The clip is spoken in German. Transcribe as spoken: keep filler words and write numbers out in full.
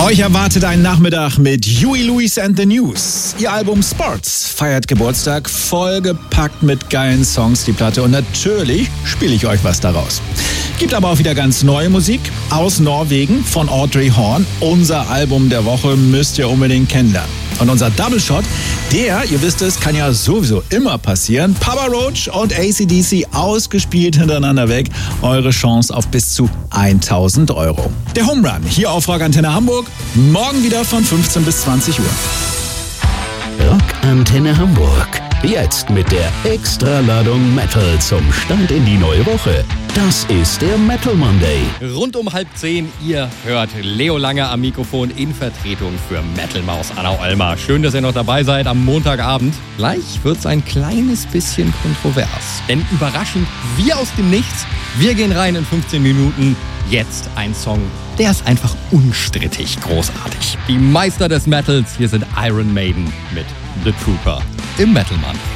Euch erwartet ein Nachmittag mit Huey Lewis and the News. Ihr Album Sports feiert Geburtstag, vollgepackt mit geilen Songs, die Platte. Und natürlich spiele ich euch was daraus. Gibt aber auch wieder ganz neue Musik aus Norwegen von Audrey Horn. Unser Album der Woche müsst ihr unbedingt kennenlernen. Und unser Double Shot, der, ihr wisst es, kann ja sowieso immer passieren. Papa Roach und A C D C ausgespielt hintereinander weg. Eure Chance auf bis zu tausend Euro. Der Home Run hier auf Rock Antenne Hamburg. Morgen wieder von fünfzehn bis zwanzig Uhr. Rock Antenne Hamburg. Jetzt mit der Extraladung Metal zum Start in die neue Woche. Das ist der Metal Monday. Rund um halb zehn, ihr hört Leo Lange am Mikrofon in Vertretung für Metal Maus Anna Olmer. Schön, dass ihr noch dabei seid am Montagabend. Gleich wird's ein kleines bisschen kontrovers. Denn überraschend, wir aus dem Nichts, wir gehen rein in fünfzehn Minuten. Jetzt ein Song, der ist einfach unstrittig großartig. Die Meister des Metals, hier sind Iron Maiden mit The Trooper im Metal Monday.